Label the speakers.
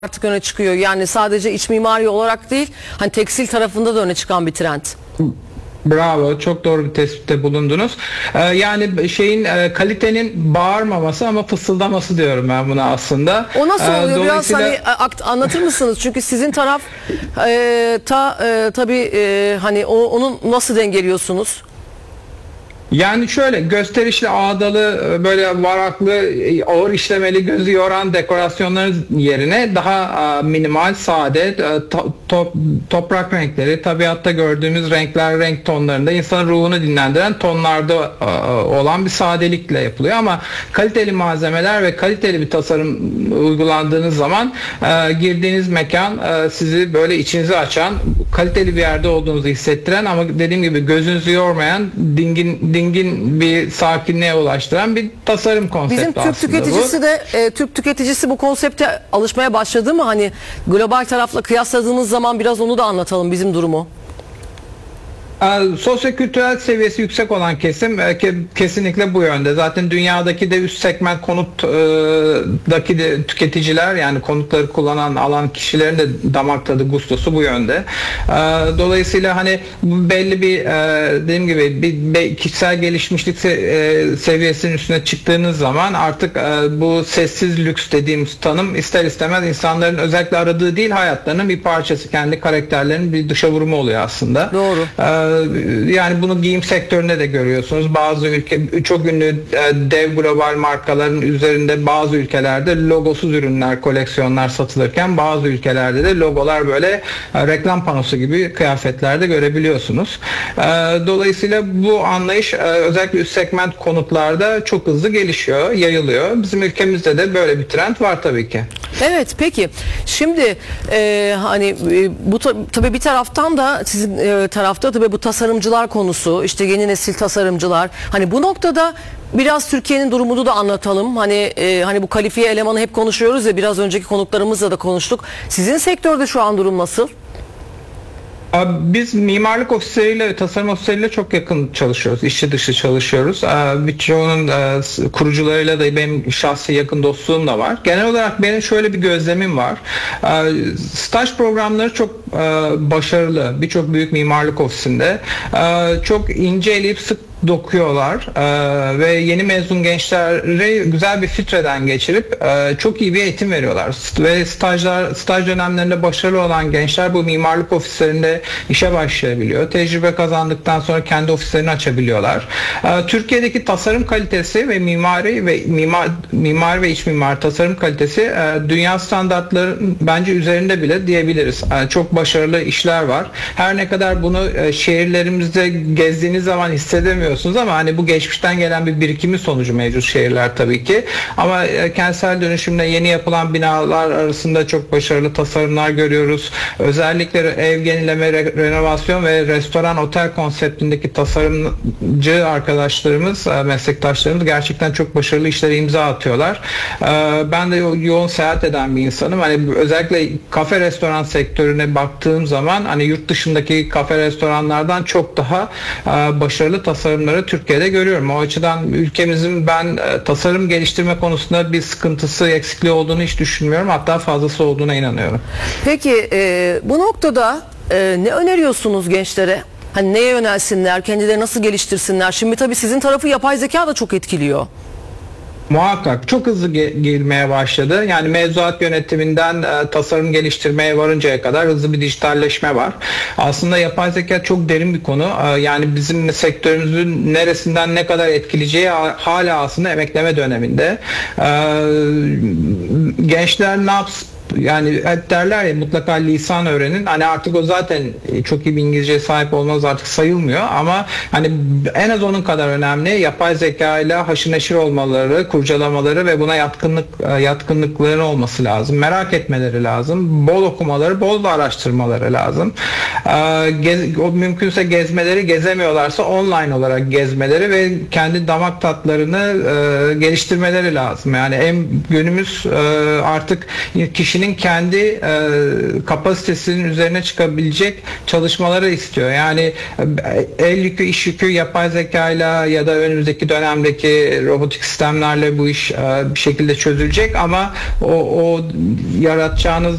Speaker 1: artık öne çıkıyor. Yani sadece iç mimari olarak değil, hani tekstil tarafında da öne çıkan bir trend.
Speaker 2: Bravo, çok doğru bir tespitte bulundunuz. Yani kalitenin bağırmaması ama fısıldaması diyorum ben buna aslında.
Speaker 1: O nasıl oluyor? Biraz hani anlatır mısınız? Çünkü sizin taraf tabii hani onu nasıl dengeliyorsunuz?
Speaker 2: Yani şöyle gösterişli, ağdalı, böyle varaklı, ağır işlemeli, gözü yoran dekorasyonların yerine daha minimal, sade, toprak renkleri, tabiatta gördüğümüz renkler, renk tonlarında insanın ruhunu dinlendiren tonlarda olan bir sadelikle yapılıyor. Ama kaliteli malzemeler ve kaliteli bir tasarım uygulandığınız zaman girdiğiniz mekan sizi böyle içinizi açan, kaliteli bir yerde olduğunuzu hissettiren ama dediğim gibi gözünüzü yormayan, dingin bir sakinliğe ulaştıran bir tasarım konsepti aslında bu.
Speaker 1: Bizim Türk tüketicisi bu konsepte alışmaya başladı mı? Hani global tarafla kıyasladığımız zaman biraz onu da anlatalım, bizim durumu.
Speaker 2: Sosyokültürel seviyesi yüksek olan kesim kesinlikle bu yönde. Zaten dünyadaki de üst segment konuttaki de tüketiciler, yani konutları kullanan alan kişilerin de damak tadı, gustosu bu yönde. Dolayısıyla hani belli bir dediğim gibi bir kişisel gelişmişlik seviyesinin üstüne çıktığınız zaman artık bu sessiz lüks dediğimiz tanım ister istemez insanların özellikle aradığı değil, hayatlarının bir parçası, kendi karakterlerinin bir dışa vurumu oluyor aslında.
Speaker 1: Doğru.
Speaker 2: Yani bunu giyim sektöründe de görüyorsunuz. Bazı çok ünlü dev global markaların üzerinde bazı ülkelerde logosuz ürünler, koleksiyonlar satılırken bazı ülkelerde de logolar böyle reklam panosu gibi kıyafetlerde görebiliyorsunuz. Dolayısıyla bu anlayış özellikle üst segment konutlarda çok hızlı gelişiyor, yayılıyor. Bizim ülkemizde de böyle bir trend var tabii ki.
Speaker 1: Evet, peki. Şimdi hani bu tabii bir taraftan da sizin tarafta tabii bu tasarımcılar konusu, işte yeni nesil tasarımcılar. Hani bu noktada biraz Türkiye'nin durumunu da anlatalım. Hani bu kalifiye elemanı hep konuşuyoruz ya, biraz önceki konuklarımızla da konuştuk. Sizin sektörde şu an durum nasıl?
Speaker 2: Biz mimarlık ofisleriyle, tasarım ofisleriyle çok yakın çalışıyoruz. İçi dışı çalışıyoruz. Birçoğunun kurucularıyla da benim şahsi yakın dostluğum da var. Genel olarak benim şöyle bir gözlemim var. Staj programları çok başarılı. Birçok büyük mimarlık ofisinde. Çok ince eleyip sık dokuyorlar ve yeni mezun gençleri güzel bir filtreden geçirip çok iyi bir eğitim veriyorlar ve staj dönemlerinde başarılı olan gençler bu mimarlık ofislerinde işe başlayabiliyor. Tecrübe kazandıktan sonra kendi ofislerini açabiliyorlar. Türkiye'deki tasarım kalitesi ve mimari ve iç mimar tasarım kalitesi dünya standartları bence üzerinde bile diyebiliriz. Çok başarılı işler var. Her ne kadar bunu şehirlerimizde gezdiğiniz zaman hissedemiyorsunuz ama hani bu geçmişten gelen bir birikimi sonucu mevcut şehirler tabii ki. Ama kentsel dönüşümle yeni yapılan binalar arasında çok başarılı tasarımlar görüyoruz. Özellikle ev yenileme, renovasyon ve restoran, otel konseptindeki tasarımcı arkadaşlarımız, meslektaşlarımız gerçekten çok başarılı işlere imza atıyorlar. Ben de yoğun seyahat eden bir insanım. Hani özellikle kafe restoran sektörüne baktığım zaman hani yurt dışındaki kafe restoranlardan çok daha başarılı tasarımları Türkiye'de görüyorum. O açıdan ülkemizin ben tasarım geliştirme konusunda bir sıkıntısı, eksikliği olduğunu hiç düşünmüyorum. Hatta fazlası olduğuna inanıyorum.
Speaker 1: Peki bu noktada ne öneriyorsunuz gençlere? Hani neye yönelsinler, kendileri nasıl geliştirsinler? Şimdi tabii sizin tarafı yapay zeka da çok etkiliyor.
Speaker 2: Muhakkak çok hızlı gelmeye başladı. Yani mevzuat yönetiminden tasarım geliştirmeye varıncaya kadar hızlı bir dijitalleşme var. Aslında yapay zeka çok derin bir konu. Yani bizim sektörümüzün neresinden ne kadar etkileyeceği hala aslında emekleme döneminde. Gençler ne yapsın? Yani hep derler ya, mutlaka lisan öğrenin. Hani artık o zaten çok iyi bir İngilizceye sahip olmanız artık sayılmıyor ama hani en az onun kadar önemli yapay zeka ile haşır neşir olmaları, kurcalamaları ve buna yatkınlıkları olması lazım. Merak etmeleri lazım. Bol okumaları, bol da araştırmaları lazım. Mümkünse gezmeleri, gezemiyorlarsa online olarak gezmeleri ve kendi damak tatlarını geliştirmeleri lazım. Yani günümüz artık kişinin kişinin kendi kapasitesinin üzerine çıkabilecek çalışmaları istiyor. Yani el yükü, iş yükü yapay zekayla ya da önümüzdeki dönemdeki robotik sistemlerle bu iş bir şekilde çözülecek ama o yaratacağınız